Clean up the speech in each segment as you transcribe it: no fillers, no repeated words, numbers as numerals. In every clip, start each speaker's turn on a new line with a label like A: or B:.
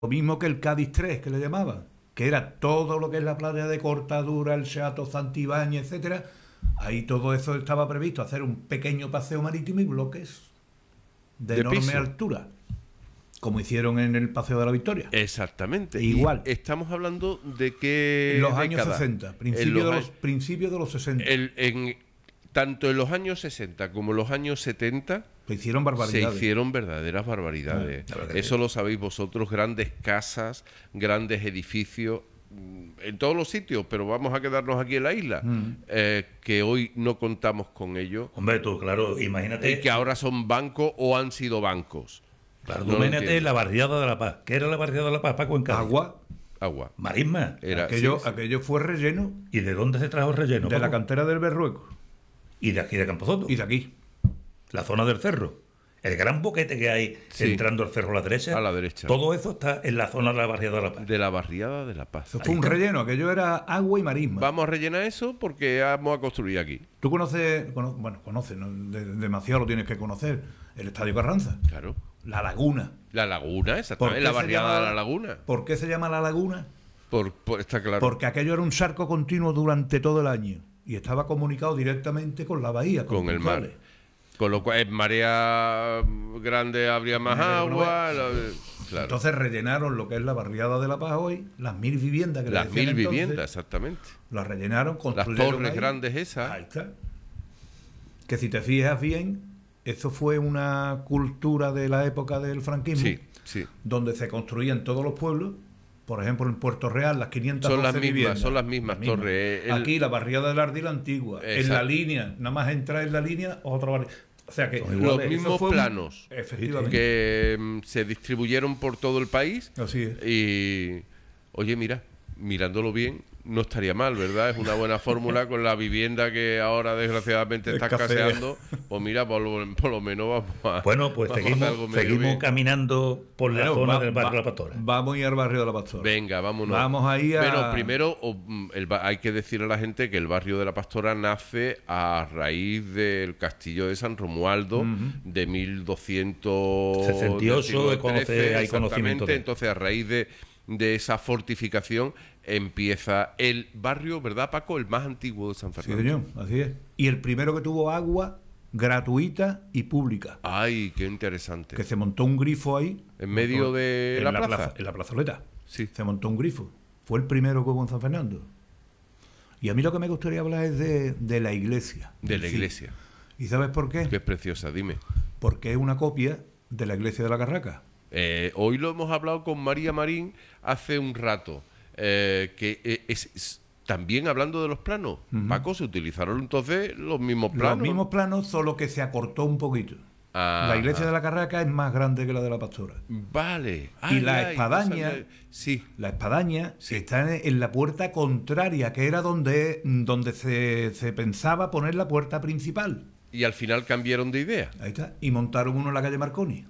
A: lo mismo que el Cádiz 3, que le llamaban, que era todo lo que es la playa de Cortadura, el Chato Santibáñez, etcétera. Ahí todo eso estaba previsto, hacer un pequeño paseo marítimo y bloques de enorme
B: piso.
A: altura, como hicieron en el Paseo de la Victoria.
B: Exactamente.
A: Igual.
B: Y estamos hablando de qué
A: Los años
B: década.
A: 60, principios de los 60.
B: Tanto en los años 60 como en los años 70
A: Se hicieron barbaridades.
B: se hicieron verdaderas barbaridades. Eso lo sabéis vosotros, grandes casas, grandes edificios, en todos los sitios, pero vamos a quedarnos aquí en la isla, que hoy no contamos con ellos.
C: Hombre, tú, claro, imagínate.
B: Y que ahora son bancos o han sido bancos.
C: Claro,
B: No lo
C: imagínate
B: entiendo.
C: la barriada de La Paz. ¿Qué era la barriada de La Paz, Paco, en Cádiz?
A: Agua.
C: Marisma.
B: Era,
A: Aquello,
B: sí, sí.
A: aquello fue relleno
C: ¿Y de dónde se trajo el relleno,
A: de la
C: Paco?
A: cantera del Berrueco
C: Y de aquí de Camposoto.
A: y de aquí.
C: La zona del cerro. El gran boquete que hay
B: Sí.
C: entrando al cerro a la derecha.
B: A la derecha.
C: Todo eso está en la zona de la barriada de La Paz.
B: De la barriada de La Paz.
A: Eso fue un relleno, aquello era agua y marisma.
B: Vamos a rellenar eso porque vamos a construir aquí.
A: Tú conoces, ¿no? Demasiado lo tienes que conocer, el Estadio Carranza,
B: Claro.
A: la laguna.
B: La laguna,
A: ¿Por
B: exactamente.
A: qué
B: La
A: se
B: barriada
A: llama-
B: de la laguna.
A: ¿Por qué se llama la laguna?
B: Está claro.
A: Porque aquello era un charco continuo durante todo el año y estaba comunicado directamente con la bahía,
B: con el mar.
A: González.
B: Con lo cual, en marea grande habría más agua. Claro.
A: Entonces rellenaron lo que es la barriada de La Paz hoy, las 1000 viviendas que le
B: Las
A: decían
B: 1000
A: entonces,
B: viviendas, exactamente.
A: las rellenaron,
B: Las
A: construyeron
B: torres
A: ahí.
B: grandes esas.
A: Ahí está. Que si te fijas bien, eso fue una cultura de la época del franquismo,
B: Sí, sí.
A: donde se construían todos los pueblos. Por ejemplo, en Puerto Real, las 512
B: Son las mismas,
A: viviendas.
B: son las mismas torres.
A: Aquí, la barriada del Ardil antigua. En
B: Exacto.
A: la línea, nada más entrar en la línea, otra barriada. O sea que
B: Los
A: eso
B: mismos
A: fue
B: planos
A: efectivamente.
B: que se distribuyeron por todo el país.
A: Así es.
B: Y, oye, mira, mirándolo bien, no estaría mal, ¿verdad? Es una buena fórmula con la vivienda que ahora desgraciadamente está
A: Escasea.
B: escaseando. Pues mira, por lo menos vamos a...
C: Bueno, pues
B: vamos a hacer algo medio
C: seguimos
B: bien.
C: caminando por la
A: Bueno,
C: zona del barrio de La Pastora.
A: Vamos a ir al barrio de La Pastora.
B: Venga, vámonos.
A: Vamos ahí a...
B: Pero primero hay que decir a la gente que el barrio de La Pastora nace a raíz del castillo de San Romualdo de 1268,
C: hay conocimiento de él.
B: Entonces, a raíz de esa fortificación empieza el barrio, ¿verdad, Paco? El más antiguo de San
A: Sí,
B: Fernando.
A: señor, así es. Y el primero que tuvo agua gratuita y pública.
B: Ay, qué interesante.
A: Que se montó un grifo ahí.
B: En medio de
A: en
B: la plaza.
A: En la plazoleta.
B: Sí.
A: Se montó un grifo. Fue el primero que hubo en San Fernando. Y a mí lo que me gustaría hablar es de la iglesia.
B: De la
A: Sí.
B: iglesia.
A: ¿Y sabes por qué?
B: Qué preciosa, dime.
A: Porque es una copia de la iglesia de la Carraca.
B: Hoy lo hemos hablado con María Marín hace un rato, que es también hablando de los planos. Paco, se utilizaron entonces los mismos planos.
A: Los mismos planos, solo que se acortó un poquito.
B: Ajá.
A: La iglesia de la Carraca es más grande que la de la Pastora.
B: Vale.
A: Y la espadaña,
B: no sabía- Sí.
A: la espadaña está en la puerta contraria, que era donde se pensaba poner la puerta principal.
B: Y al final cambiaron de idea.
A: Ahí está. Y montaron uno en la calle Marconi.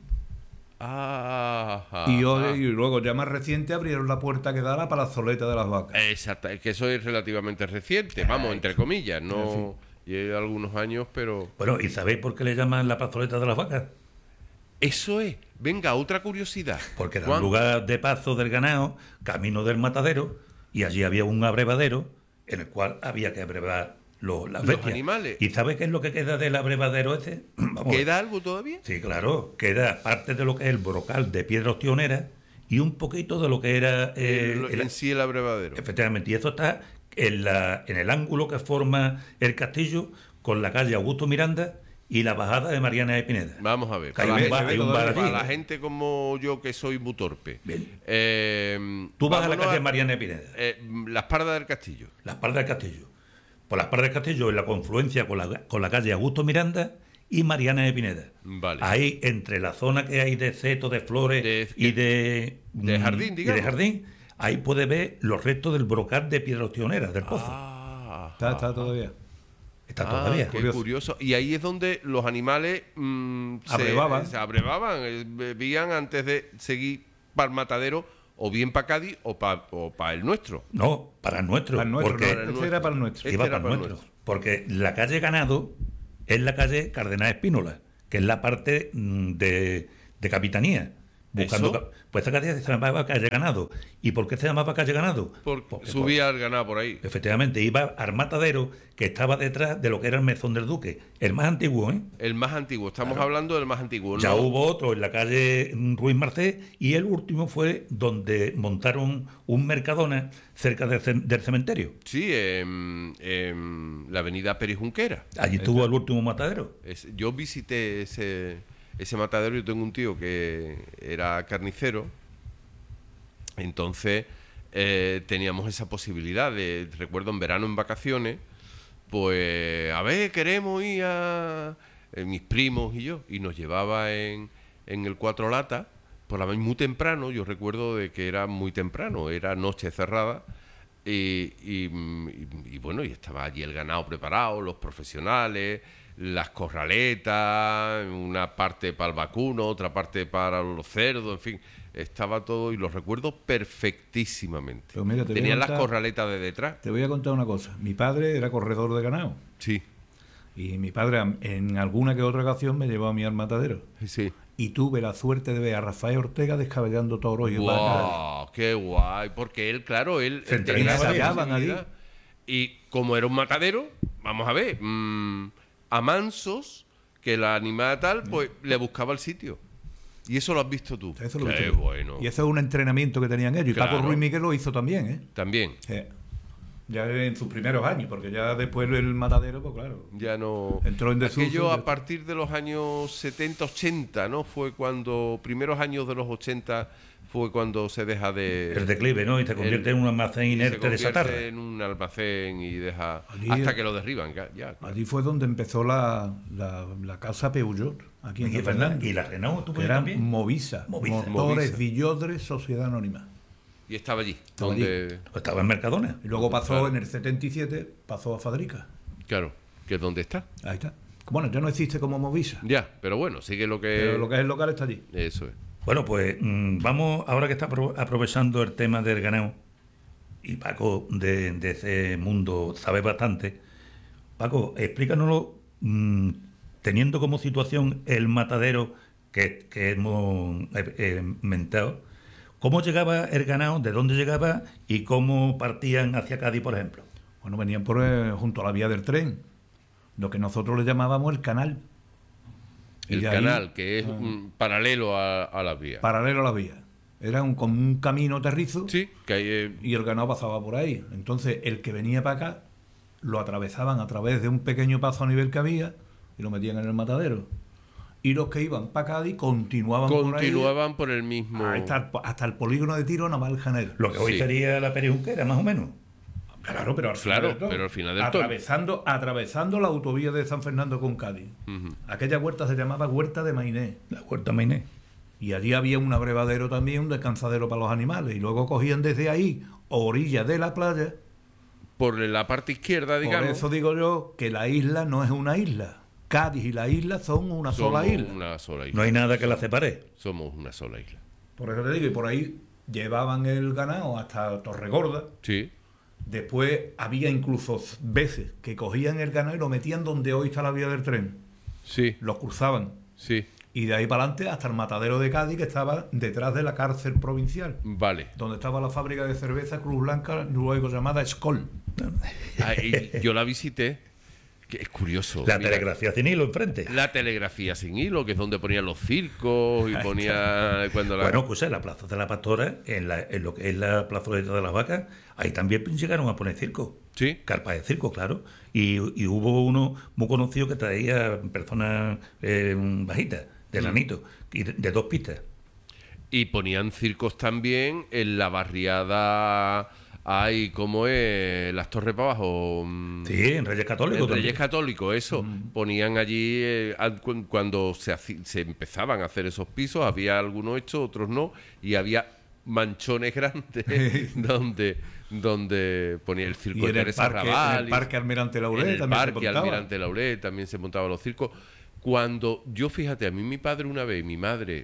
B: Ajá.
A: Y luego, ya más reciente, abrieron la puerta que da a la plazoleta de las vacas.
B: Exacto, es que eso es relativamente reciente, vamos, entre comillas, no lleva algunos años, pero...
C: Bueno, ¿y sabéis por qué le llaman la plazoleta de las vacas?
B: Eso es. Venga, otra curiosidad.
C: Porque era
B: Juan,
C: un lugar de paso del ganado, camino del matadero, y allí había un abrevadero en el cual había que abrevar las bestias.
B: animales.
C: ¿Y sabes qué es lo que queda del abrevadero ese? Vamos,
B: ¿queda algo todavía?
C: sí, claro, queda parte de lo que es el brocal de piedra ostionera y un poquito de lo que era...
B: En sí el abrevadero.
C: Efectivamente, y eso está en el ángulo que forma el castillo con la calle Augusto Miranda y la bajada de Mariana de Pineda.
B: Vamos a ver.
C: Que hay
B: Para,
C: un bar- hay un bar allí.
B: para la gente como yo que soy muy torpe.
C: Bien. Tú vas a la
B: vámonos
C: calle Mariana de Pineda,
B: la espalda del castillo.
C: la espalda del castillo. Por la espalda del castillo, en la confluencia con la calle Augusto Miranda y Mariana de Pineda.
B: Vale.
C: Ahí, entre la zona que hay de seto, de flores y de
B: jardín, digamos.
C: y de jardín, ahí puedes ver los restos del brocal de piedra ostionera, del pozo.
A: Está todavía.
C: Está todavía.
B: Qué curioso. Y ahí es donde los animales
A: Abrevaban.
B: se abrevaban, bebían antes de seguir para el matadero, o bien para Cádiz o para el nuestro.
C: No, para el nuestro.
A: Para el nuestro,
C: porque
A: no, este era para el nuestro.
B: Este
C: iba
B: era
C: para
B: para
C: el
B: el
C: nuestro. Porque la calle Ganado es la calle Cardenal Espínola, que es la parte de capitanía. buscando...
B: ¿Eso?
C: Pues esta calle se llamaba Calle Ganado. ¿Y por qué se llamaba Calle Ganado?
B: Porque subía al ganado por ahí.
C: Efectivamente, iba al matadero que estaba detrás de lo que era el Mesón del Duque, el más antiguo, ¿eh?
B: El más antiguo, estamos hablando del más antiguo.
C: Ya
B: ¿no?
C: hubo otro en la calle Ruiz Marcé y el último fue donde montaron un Mercadona cerca del cementerio.
B: Sí, en la avenida Pérez Junquera.
C: Allí estuvo el último matadero.
B: Yo visité ese matadero. Yo tengo un tío que era carnicero, entonces teníamos esa posibilidad de, recuerdo en verano en vacaciones, pues a ver, queremos ir a mis primos y yo, y nos llevaba en el Cuatro Latas por la mañana muy temprano. Yo recuerdo de que era muy temprano, era noche cerrada. Y bueno, y estaba allí el ganado preparado, los profesionales, las corraletas, una parte para el vacuno, otra parte para los cerdos, en fin, estaba todo y lo recuerdo perfectísimamente.
A: Pero mira,
B: tenían las corraletas de detrás.
A: Te voy a contar una cosa. Mi padre era corredor de ganado.
B: Sí,
A: Y mi padre en alguna que otra ocasión me llevó a mí al matadero.
B: sí.
A: Y tuve la suerte de ver a Rafael Ortega descabellando toros y vacas.
B: ¡Wow! ¡Qué guay! Porque él, claro, él
C: Se
B: tenía esa
A: entrenaban
B: posibilidad. Y como era un matadero, vamos a ver, a mansos, que la animada tal, pues le buscaba el sitio. Y eso lo has visto tú.
A: Eso lo he
B: ¡Qué
A: visto yo.
B: bueno!
A: Y eso es un entrenamiento que tenían ellos. Y
B: Claro.
A: Paco Ruiz Miguel lo hizo también, ¿eh?
B: También.
A: Ya en sus primeros años, porque ya después el matadero, pues claro.
B: Ya no...
A: Entró en desuso.
B: Aquello a partir de los años 70, 80, ¿no? Fue cuando... Primeros años de los 80 fue cuando se deja de...
C: El declive, ¿no? Y se convierte en un almacén
B: y se
C: inerte de
B: convierte
C: chatarra.
B: en un almacén y deja...
A: Allí-
B: hasta que lo derriban, ya.
A: Allí fue donde empezó la casa Peugeot, aquí en
C: Aquí
A: San
C: en
A: Fernando.
C: Y la Renault, ¿tú
A: Que
C: puedes
A: era
C: también?
A: Movisa,
C: Movisa.
A: Motores
B: Movisa.
A: Villodres, Sociedad Anónima.
B: Y estaba allí.
A: Estaba
B: donde...
C: Pues estaba en Mercadona.
A: Y luego pasó
B: Claro.
A: en el 77, pasó a Fadrica.
B: Claro, que es donde está.
A: Ahí está. Bueno, ya no existe como Movisa,
B: Ya, pero bueno, sigue lo que...
A: pero lo que es el local está allí.
B: Eso es.
C: Bueno, pues vamos, ahora que está aprovechando el tema del ganado, y Paco de ese mundo sabe bastante, Paco, explícanoslo, teniendo como situación el matadero que hemos mentado, ¿cómo llegaba el ganado, de dónde llegaba y cómo partían hacia Cádiz, por ejemplo?
A: Bueno, venían por junto a la vía del tren, lo que nosotros le llamábamos el canal. Y
B: El
A: de ahí,
B: canal, que es paralelo a la vía.
A: paralelo a la vía. Era como un camino terrizo.
B: Sí, que hay...
A: Y el ganado pasaba por ahí. Entonces, el que venía para acá lo atravesaban a través de un pequeño paso a nivel que había y lo metían en el matadero. Y los que iban para Cádiz
B: continuaban por el mismo...
A: hasta el polígono de tiro Navaljanero.
C: Lo que hoy
B: Sí.
C: sería la Perejunquera, más o menos.
A: Claro, pero al final
B: Claro,
A: del todo.
B: pero al final del todo.
A: Atravesando la autovía de San Fernando con Cádiz.
B: Ujú.
A: Aquella huerta se llamaba Huerta de Mainé.
C: La Huerta Mainé.
A: Y allí había un abrevadero también, un descansadero para los animales. Y luego cogían desde ahí, orilla de la playa.
B: Por la parte izquierda, digamos...
A: Por eso digo yo que la isla no es una isla. Cádiz y la isla son una sola
B: somos
A: isla.
B: una sola isla.
C: No hay nada que la separe.
B: Somos una sola isla.
A: Por eso te digo, y por ahí llevaban el ganado hasta Torregorda.
B: Sí.
A: Después había incluso veces que cogían el ganado y lo metían donde hoy está la vía del tren.
B: Sí,
A: Lo cruzaban.
B: sí.
A: Y de ahí para adelante hasta el matadero de Cádiz, que estaba detrás de la cárcel provincial,
B: Vale.
A: donde estaba la fábrica de cerveza Cruz Blanca, luego llamada Skol.
B: Y yo la visité, que es curioso.
C: La
B: mira,
C: telegrafía sin hilo enfrente.
B: la telegrafía sin hilo, que es donde ponían los circos y ponía... cuando la...
C: Bueno, pues en la Plaza de la Pastora, en lo que es la plazoleta de las vacas, ahí también llegaron a poner circo.
B: Sí.
C: Carpas de circo, claro. Y hubo uno muy conocido que traía personas bajitas, de lanito, y de 2 pistas.
B: Y ponían circos también en la barriada... Ay, ¿cómo es? Las Torres para abajo.
C: Sí, en Reyes Católicos.
B: En Reyes
C: también.
B: Católicos, eso. Ponían allí, cuando se empezaban a hacer esos pisos, había algunos hechos, otros no, y había manchones grandes donde ponía el circo
A: Y
B: de
A: en el
B: Teresa
A: parque,
B: Raval.
A: en el parque Almirante Laurel
B: en el
A: también se
B: parque
A: montaba.
B: Almirante Laurel también se montaban los circos. Cuando yo, fíjate, a mí mi padre una vez y mi madre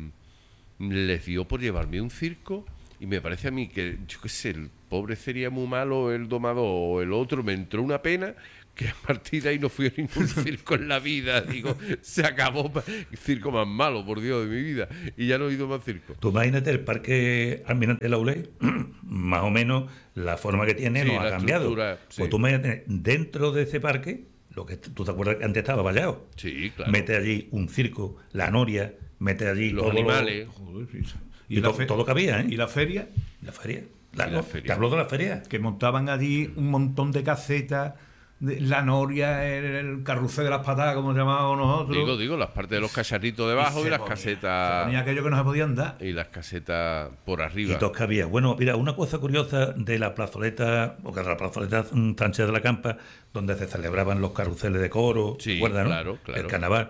B: les dio por llevarme a un circo, y me parece a mí que, yo qué sé, el pobre sería muy malo, el domador o el otro, me entró una pena que a partir de ahí no fui a ningún circo en la vida. Digo, se acabó. Circo más malo, por Dios, de mi vida. Y ya no he ido más circo.
C: Tú imagínate el parque Almirante Laulé, más o menos la forma que tiene
B: Sí,
C: no ha
B: la
C: cambiado.
B: estructura, sí.
C: Pues tú imagínate, dentro de ese parque, lo que tú te acuerdas que antes estaba vallado.
B: Sí, claro.
C: Mete allí un circo, la noria, mete allí
B: Los
C: todo
B: animales.
A: Joder, sí.
C: Y todo cabía, ¿eh?
A: Y la feria,
C: La feria.
B: la feria.
C: Te hablo de la feria.
A: que montaban allí un montón de casetas, la noria, el carrusel de las patadas, como llamábamos nosotros.
B: Digo, las partes de los cacharritos debajo y, las casetas.
A: Ponía aquello que no se podían dar.
B: Y las casetas por arriba.
C: Y todos cabía. Bueno, mira, una cosa curiosa de la plazoleta, o de la plazoleta Sánchez de la Campa, donde se celebraban los carruseles de coro,
B: Sí,
C: ¿te acuerdas, no?
B: claro.
C: El carnaval.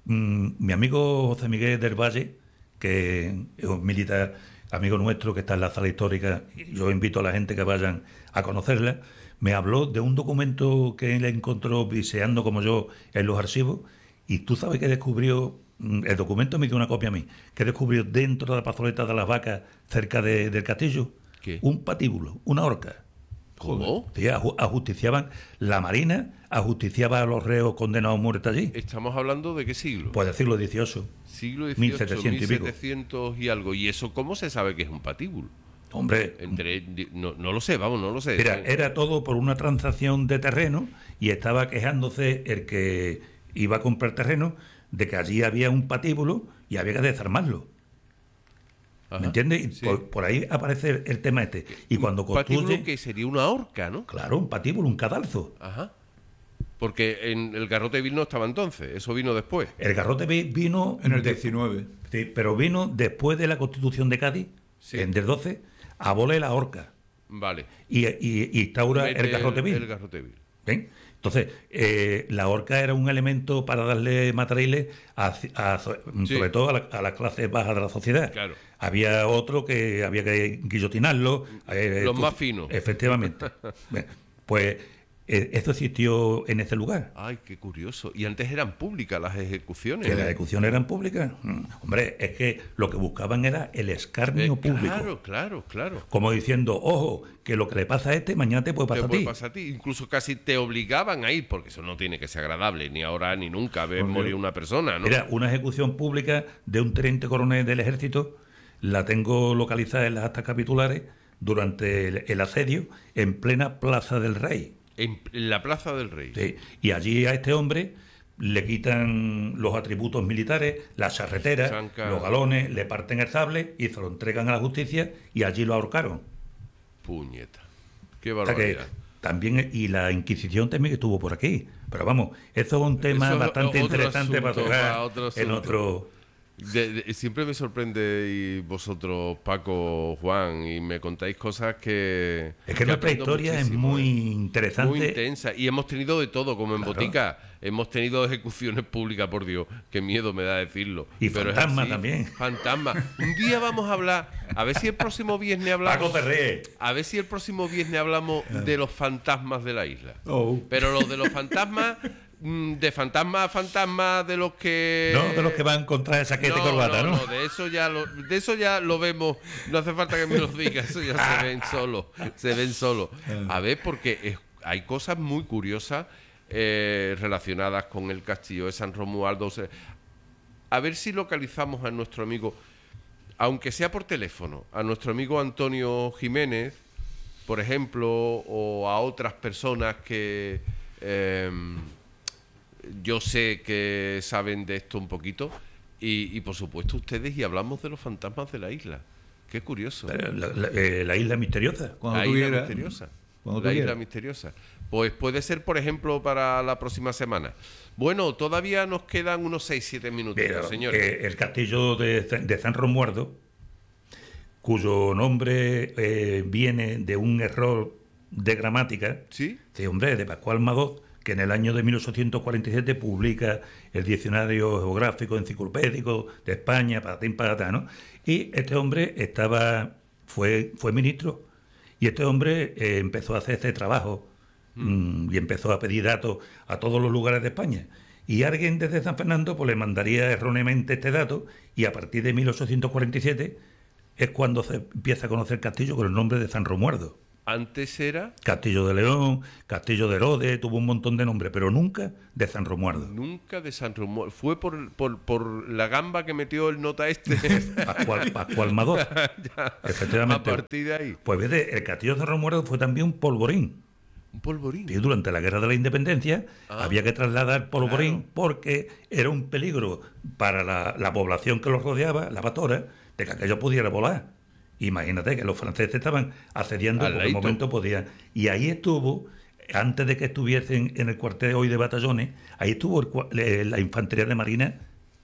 C: Mi amigo José Miguel del Valle, que es un militar amigo nuestro que está en la sala histórica, y yo invito a la gente que vayan a conocerla, me habló de un documento que él encontró viseando como yo en los archivos, y tú sabes que descubrió, el documento me dio una copia a mí, que descubrió dentro de la plazoleta de las Vacas, cerca del castillo,
B: ¿Qué?
C: un patíbulo, una horca.
B: ¿Cómo?
C: Sí, ajusticiaban la Marina, ajusticiaba a los reos condenados a muerte allí.
B: ¿Estamos hablando de qué siglo?
C: Pues del siglo XVIII.
B: Siglo XVIII,
C: 1700 y pico.
B: 1700 y algo. ¿Y eso cómo se sabe que es un patíbulo?
C: Hombre,
B: No lo sé, vamos, no lo sé.
C: mira, era todo por una transacción de terreno y estaba quejándose el que iba a comprar terreno de que allí había un patíbulo y había que desarmarlo.
B: Ajá,
C: ¿Me entiendes? Y
B: sí.
C: por ahí aparece el tema este. Y cuando
B: Un patíbulo
C: construye...
B: que sería una horca, ¿no?
C: Claro, un patíbulo, un cadalso.
B: Ajá. Porque en el garrote vil no estaba entonces, eso vino después.
C: El garrote vino...
A: En el 19.
C: Sí, pero vino después de la Constitución de Cádiz,
B: Sí.
C: en del 12, abole la horca
B: Vale.
C: y instaura
B: Mete
C: el garrote vil.
B: El garrote vil.
C: ¿Ven? Entonces, la horca era un elemento para darle materiales
B: Sí.
C: sobre todo a las clases bajas de la sociedad.
B: Claro.
C: Había otro que había que guillotinarlo.
B: Los más finos.
C: Efectivamente. Bien, pues esto existió en ese lugar.
B: Ay, qué curioso. Y antes eran públicas las ejecuciones.
C: Que las ejecuciones eran públicas. Hombre, es que lo que buscaban era el escarnio público.
B: Claro.
C: Como diciendo, ojo, que lo que le pasa a este mañana te puede pasar
B: Te
C: a
B: puede
C: ti.
B: pasar a ti. Incluso casi te obligaban a ir, porque eso no tiene que ser agradable, ni ahora ni nunca ver morir una persona, ¿no?
C: Mira, una ejecución pública de un teniente coronel del ejército la tengo localizada en las actas capitulares durante el asedio en plena Plaza del Rey.
B: En la Plaza del Rey.
C: Sí, y allí a este hombre le quitan los atributos militares, las charreteras,
B: Chanca.
C: los galones, le parten el sable y se lo entregan a la justicia y allí lo ahorcaron.
B: Puñeta. Qué
C: O sea que
B: barbaridad.
C: también, y la Inquisición también estuvo por aquí. Pero vamos, eso es un tema
B: Eso es
C: bastante
B: otro
C: interesante para
B: asunto,
C: tocar
B: para otro
C: en
B: asunto.
C: otro...
B: Siempre me sorprende y vosotros, Paco, Juan, y me contáis cosas que...
C: Es que nuestra
B: aprendo
C: historia es
B: muchísimo,
C: muy
B: ¿eh?
C: intensa.
B: Muy intensa. Y hemos tenido de todo, como en
C: Claro.
B: Botica. Hemos tenido ejecuciones públicas, por Dios. Qué miedo me da decirlo.
C: Y
B: Pero es
C: fantasmas
B: así,
C: también.
B: Fantasmas. Un día vamos a hablar, a ver si el próximo viernes
C: Paco
B: hablamos...
C: Ferré.
B: A ver si el próximo viernes hablamos de los fantasmas de la isla.
A: Oh.
B: Pero los de los fantasmas, de fantasma a fantasma, de los que...
C: No, de los que van contra esa chaqueta y corbata, ¿no?
B: de eso ya lo vemos. No hace falta que me lo digas, eso ya se ven solo. A ver, porque hay cosas muy curiosas relacionadas con el castillo de San Romualdo. O sea, a ver si localizamos a nuestro amigo, aunque sea por teléfono, a nuestro amigo Antonio Jiménez, por ejemplo, o a otras personas que yo sé que saben de esto un poquito, y por supuesto ustedes, y hablamos de los fantasmas de la isla. Qué curioso.
C: La isla misteriosa.
A: Cuando
B: La
A: tú
B: isla
A: quieras.
B: misteriosa.
A: Cuando tú
B: La isla
A: quieras.
B: misteriosa. Pues puede ser, por ejemplo, para la próxima semana. Bueno, todavía nos quedan unos 6-7 minutitos,
C: Pero,
B: señores.
C: el castillo de San Romualdo, cuyo nombre viene de un error de gramática.
B: ¿Sí?
C: Sí, hombre, de Pascual Madoz, que en el año de 1847 publica el Diccionario Geográfico Enciclopédico de España, patatín patatá, ¿no? Y este hombre fue ministro, y este hombre empezó a hacer este trabajo y empezó a pedir datos a todos los lugares de España. Y alguien desde San Fernando pues le mandaría erróneamente este dato, y a partir de 1847 es cuando se empieza a conocer el castillo con el nombre de San Romualdo.
B: Antes era...
C: Castillo de León, Castillo de Herodes, tuvo un montón de nombres, pero nunca de San Romualdo.
B: Nunca de San Romualdo. Fue por la gamba que metió el nota este.
C: Pascual Mador. Efectivamente.
B: A partir de ahí.
C: Pues ves, el Castillo de San Romualdo fue también un polvorín.
B: Un polvorín.
C: Y durante la Guerra de la Independencia había que trasladar polvorín porque era un peligro para la población que los rodeaba, la Pastora, de que aquello pudiera volar. Imagínate que los franceses estaban asediando, por el momento podían. Y ahí estuvo, antes de que estuviesen en el cuartel hoy de batallones, ahí estuvo la infantería de marina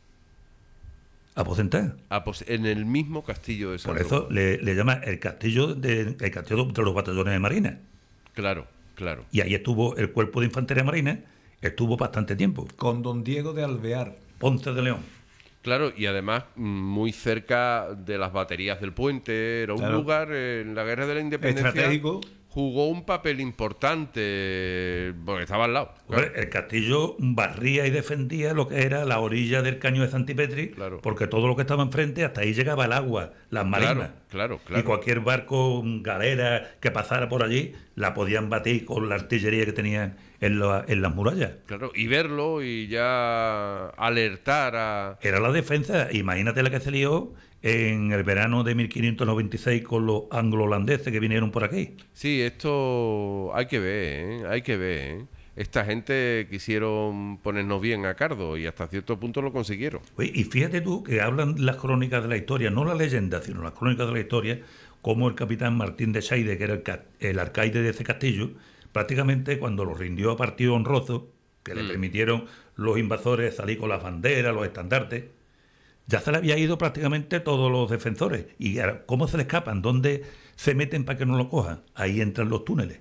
C: aposentada.
B: En el mismo castillo de San
C: Por eso le llama el castillo de los batallones de marina.
B: Claro.
C: Y ahí estuvo el cuerpo de infantería marina, estuvo bastante tiempo.
A: Con don Diego de Alvear.
C: Ponce de León.
B: Claro, y además muy cerca de las baterías del puente, era un lugar en la Guerra de la Independencia
A: estratégico.
B: Jugó un papel importante porque estaba al lado.
C: Claro. El castillo barría y defendía lo que era la orilla del caño de Santipetri, porque todo lo que estaba enfrente, hasta ahí llegaba el agua, las marinas.
B: Claro.
C: Y cualquier barco, galera que pasara por allí, la podían batir con la artillería que tenían en las murallas.
B: Claro, y verlo y ya alertar a...
C: Era la defensa. Imagínate la que se lió en el verano de 1596 con los anglo-holandeses que vinieron por aquí.
B: Sí, esto hay que ver. Esta gente quisieron ponernos bien a cardo y hasta cierto punto lo consiguieron.
C: Y fíjate tú que hablan las crónicas de la historia, no la leyenda, sino las crónicas de la historia, como el capitán Martín de Saide, que era el alcaide de ese castillo, prácticamente cuando lo rindió a partido honroso, que le permitieron los invasores salir con las banderas, los estandartes, ya se le había ido prácticamente todos los defensores. ¿Y cómo se le escapan? ¿Dónde se meten para que no lo cojan? Ahí entran los túneles.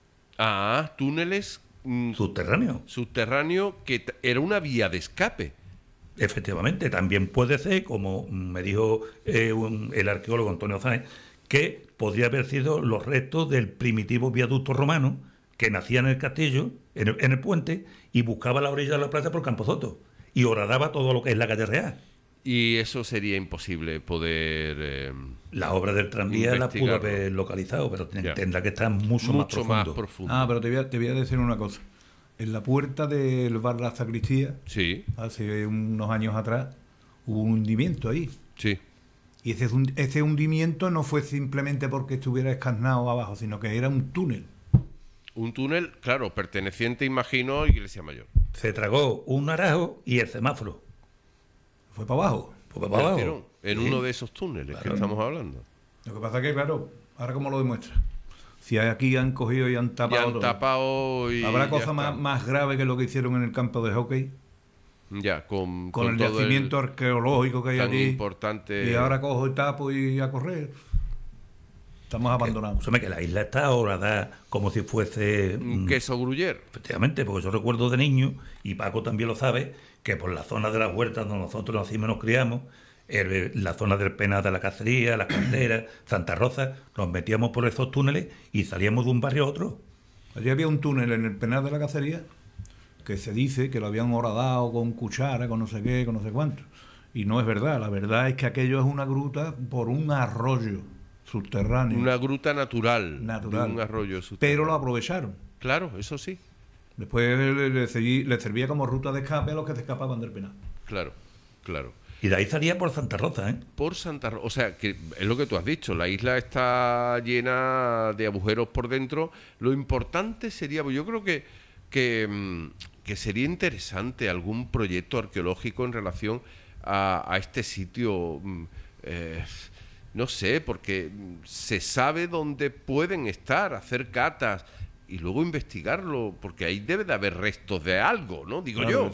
B: Túneles...
C: subterráneos,
B: que era una vía de escape.
C: Efectivamente, también puede ser, como me dijo el arqueólogo Antonio Sáenz, que podría haber sido los restos del primitivo viaducto romano que nacía en el castillo, en el puente, y buscaba la orilla de la plaza por Camposoto y horadaba todo lo que es la calle Real.
B: Y eso sería imposible poder...
C: la obra del tranvía la pudo haber localizado, pero tendrá que estar mucho más profundo.
A: Pero te voy a decir una cosa. En la puerta del bar La Sacristía, hace unos años atrás, hubo un hundimiento ahí.
B: Sí.
A: Y ese hundimiento no fue simplemente porque estuviera escarnado abajo, sino que era un túnel.
B: Un túnel, claro, perteneciente, imagino, a Iglesia Mayor.
C: Se tragó un naranjo y el semáforo.
A: Fue para abajo.
B: En uno de esos túneles que estamos hablando.
A: Lo que pasa es que, claro, ahora cómo lo demuestra. Si aquí han cogido y han tapado. ¿Habrá cosa más grave que lo que hicieron en el campo de hockey?
B: Con
A: el yacimiento arqueológico que hay aquí.
B: Importante.
A: Y ahora cojo y tapo y a correr. Estamos abandonados.
C: Que la isla está ahora como si fuese...
B: un queso gruyer.
C: Efectivamente, porque yo recuerdo de niño, y Paco también lo sabe, que por la zona de las huertas donde nosotros nacimos y nos criamos, la zona del Penal de la Cacería, las Canteras, Santa Rosa, nos metíamos por esos túneles y salíamos de un barrio a otro.
A: Allí había un túnel en el Penal de la Cacería que se dice que lo habían horadado con cuchara, con no sé qué, con no sé cuánto. Y no es verdad. La verdad es que aquello es una gruta por un arroyo subterráneo.
B: Una gruta natural. De un arroyo subterráneo.
A: Pero lo aprovecharon.
B: Claro, eso sí.
A: Después le servía como ruta de escape a los que se escapaban del penal.
B: Claro.
C: Y de ahí salía por Santa Rosa, ¿eh?
B: Por Santa Rosa. O sea, que es lo que tú has dicho. La isla está llena de agujeros por dentro. Lo importante sería, yo creo que sería interesante algún proyecto arqueológico en relación a este sitio. No sé, porque se sabe dónde pueden estar, hacer catas y luego investigarlo, porque ahí debe de haber restos de algo, ¿no? Digo yo.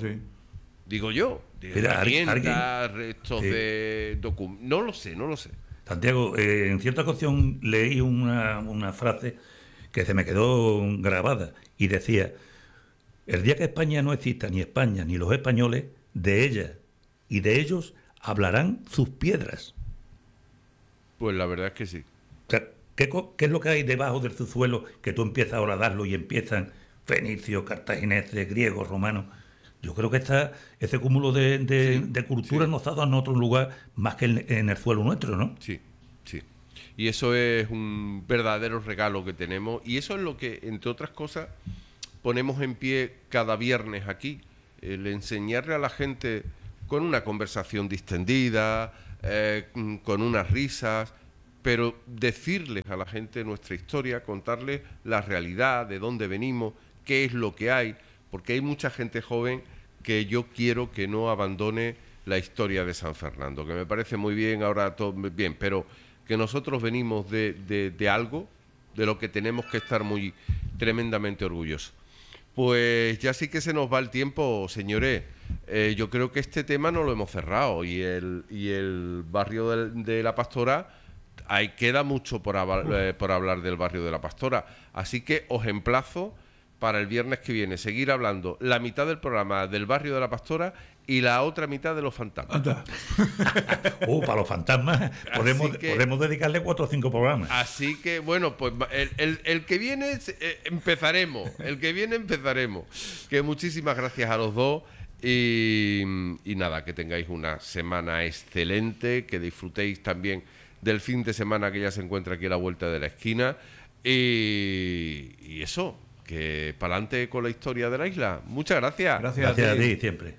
B: De herramientas, restos de documentos. No lo sé.
C: Santiago, en cierta ocasión leí una frase que se me quedó grabada y decía: el día que España no exista, ni España ni los españoles, de ella y de ellos hablarán sus piedras.
B: Pues la verdad es que sí.
C: O sea, ¿qué es lo que hay debajo del subsuelo que tú empiezas a horadarlo y empiezan fenicios, cartagineses, griegos, romanos? Yo creo que ese cúmulo de cultura nos ha dado en otro lugar más que en el suelo nuestro, ¿no?
B: Sí. Y eso es un verdadero regalo que tenemos, y eso es lo que, entre otras cosas, ponemos en pie cada viernes aquí, el enseñarle a la gente con una conversación distendida, con unas risas, pero decirles a la gente nuestra historia, contarles la realidad, de dónde venimos, qué es lo que hay, porque hay mucha gente joven que yo quiero que no abandone la historia de San Fernando, que me parece muy bien, ahora todo bien, pero que nosotros venimos de algo, de lo que tenemos que estar muy tremendamente orgullosos. Pues ya sí que se nos va el tiempo, señores. Yo creo que este tema no lo hemos cerrado, y el barrio de la Pastora, ahí queda mucho por hablar del barrio de la Pastora. Así que os emplazo para el viernes que viene seguir hablando la mitad del programa del barrio de la Pastora y la otra mitad de los fantasmas.
C: Para los fantasmas podemos dedicarle 4 o 5 programas.
B: Así que, bueno, pues el que viene empezaremos. El que viene empezaremos. Que muchísimas gracias a los dos. Y nada, que tengáis una semana excelente, que disfrutéis también del fin de semana que ya se encuentra aquí a la vuelta de la esquina. Y eso, que para adelante con la historia de la isla. Muchas gracias.
C: Gracias a ti siempre.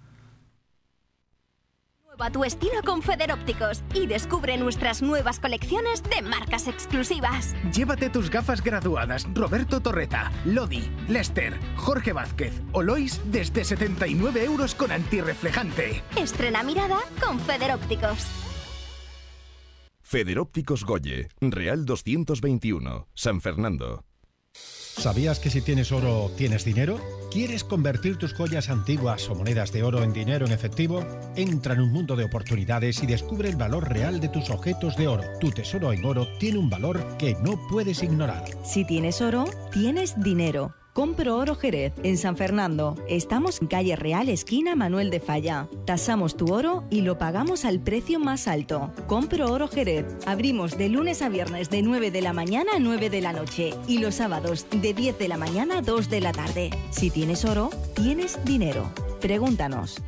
D: A tu estilo con Federópticos y descubre nuestras nuevas colecciones de marcas exclusivas.
E: Llévate tus gafas graduadas Roberto Torreta, Lodi, Lester, Jorge Vázquez o Lois desde 79 € con antirreflejante.
D: Estrena mirada con Federópticos.
F: Federópticos Goye, Real 221, San Fernando.
G: ¿Sabías que si tienes oro, tienes dinero? ¿Quieres convertir tus joyas antiguas o monedas de oro en dinero en efectivo? Entra en un mundo de oportunidades y descubre el valor real de tus objetos de oro. Tu tesoro en oro tiene un valor que no puedes ignorar.
H: Si tienes oro, tienes dinero. Compro Oro Jerez, en San Fernando. Estamos en calle Real, esquina Manuel de Falla. Tasamos tu oro y lo pagamos al precio más alto. Compro Oro Jerez. Abrimos de lunes a viernes de 9 de la mañana a 9 de la noche y los sábados de 10 de la mañana a 2 de la tarde. Si tienes oro, tienes dinero. Pregúntanos.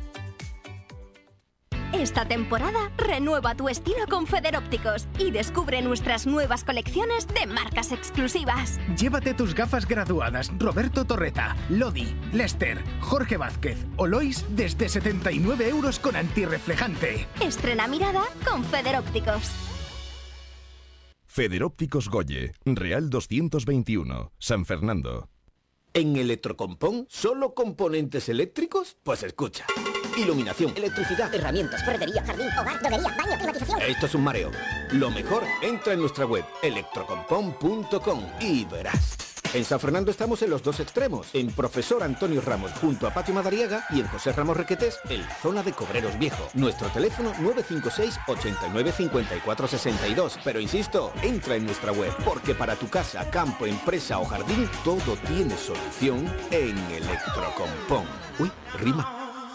D: Esta temporada renueva tu estilo con Federópticos y descubre nuestras nuevas colecciones de marcas exclusivas.
E: Llévate tus gafas graduadas Roberto Torreta, Lodi, Lester, Jorge Vázquez o Lois desde 79 € con antirreflejante.
D: Estrena mirada con Federópticos.
F: Federópticos Goye, Real 221, San Fernando.
I: ¿En Electrocompón solo componentes eléctricos? Pues escucha. Iluminación,
J: electricidad, herramientas, ferretería, jardín, hogar, droguería, baño, climatización.
I: Esto es un mareo. Lo mejor, entra en nuestra web electrocompón.com y verás. En San Fernando estamos en los dos extremos, en Profesor Antonio Ramos junto a Patio Madariaga y en José Ramos Requetés en la zona de Cobreros Viejo. Nuestro teléfono 956 89 54 62. Pero insisto, entra en nuestra web, porque para tu casa, campo, empresa o jardín, todo tiene solución en Electrocompón. Uy, rima.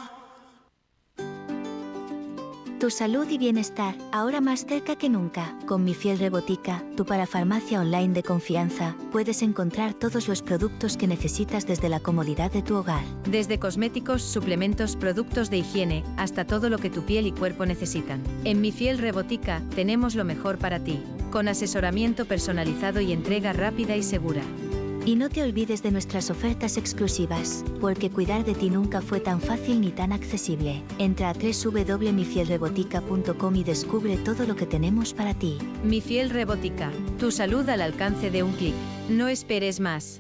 K: Tu salud y bienestar, ahora más cerca que nunca. Con Mi Fiel Rebotica, tu parafarmacia online de confianza, puedes encontrar todos los productos que necesitas desde la comodidad de tu hogar.
L: Desde cosméticos, suplementos, productos de higiene, hasta todo lo que tu piel y cuerpo necesitan. En Mi Fiel Rebotica, tenemos lo mejor para ti, con asesoramiento personalizado y entrega rápida y segura.
K: Y no te olvides de nuestras ofertas exclusivas, porque cuidar de ti nunca fue tan fácil ni tan accesible. Entra a www.mifielrebotica.com y descubre todo lo que tenemos para ti.
L: Mi Fiel Rebotica, tu salud al alcance de un clic. No esperes más.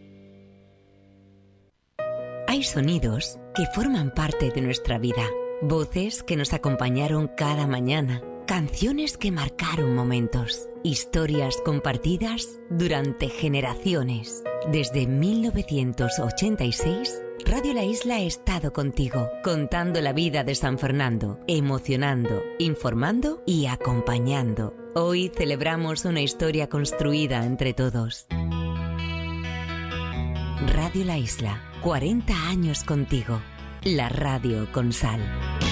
M: Hay sonidos que forman parte de nuestra vida, voces que nos acompañaron cada mañana, canciones que marcaron momentos, historias compartidas durante generaciones. Desde 1986, Radio La Isla ha estado contigo, contando la vida de San Fernando, emocionando, informando y acompañando. Hoy celebramos una historia construida entre todos. Radio La Isla, 40 años contigo. La radio con sal.